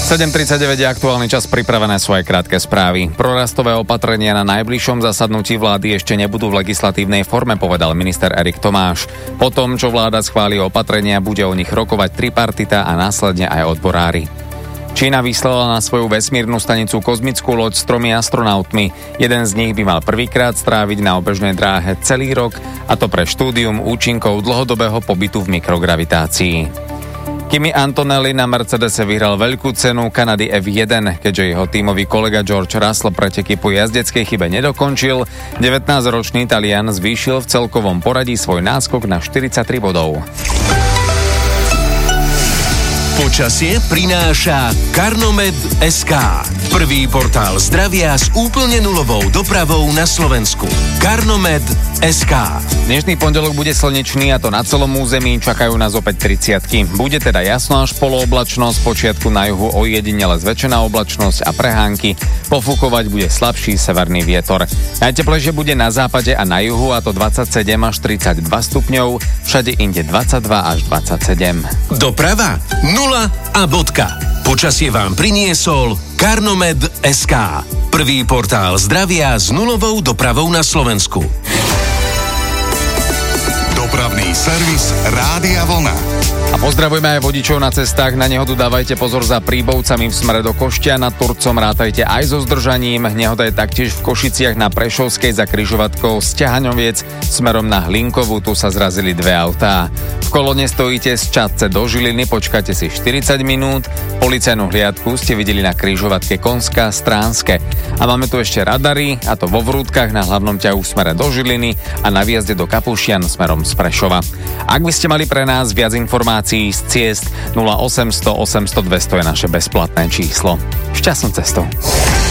7:39 je aktuálny čas, pripravené sú aj krátke správy. Prorastové opatrenia na najbližšom zasadnutí vlády ešte nebudú v legislatívnej forme, povedal minister Erik Tomáš. Po tom, čo vláda schváli opatrenia, bude o nich rokovať tripartita a následne aj odborári. Čína vyslala na svoju vesmírnu stanicu kozmickú loď s 3 astronautmi. Jeden z nich by mal prvýkrát stráviť na obežnej dráhe celý rok, a to pre štúdium účinkov dlhodobého pobytu v mikrogravitácii. Kimi Antonelli na Mercedese vyhral veľkú cenu Kanady F1, keďže jeho tímový kolega George Russell preteky po jazdeckej chybe nedokončil. 19-ročný Talian zvýšil v celkovom poradí svoj náskok na 43 bodov. Počasie prináša Karnomed.sk. Prvý portál zdravia s úplne nulovou dopravou na Slovensku. Karnomed.sk. Dnešný pondelok bude slnečný, a to na celom území. Čakajú nás opäť 30-ky. Bude teda jasno až polooblačno, spočiatku na juhu ojedinele zväčšená oblačnosť a prehánky. Pofúkovať bude slabší severný vietor. Najteplejšie bude na západe a na juhu, a to 27 až 32 stupňov, všade inde 22 až 27. Doprava 0 a bodka. Počasie vám priniesol Karnomed.sk. Prvý portál zdravia s nulovou dopravou na Slovensku. Dopravný servis Rádia Vlna. A pozdravujeme aj vodičov na cestách. Na nehodu dávajte pozor za Príbovcami v smere do Košťa, nad Turcom rátajte aj so zdržaním. Nehoda je taktiež v Košiciach na Prešovskej za križovatkou Sťahaňoviec smerom na Hlinkovú, tu sa zrazili dve autá. V kolóne stojíte z Čadce do Žiliny, počkáte si 40 minút. Policajnú hliadku ste videli na križovatke Konská Stránske. A máme tu ešte radary, a to vo Vrútkach na hlavnom ťahu v smere do Žiliny a na výjazde do Kapušian smerom z Prešova. Ak by ste mali pre nás viac informácií z ciest, 0800 800 200 je naše bezplatné číslo. Šťastnú cestu.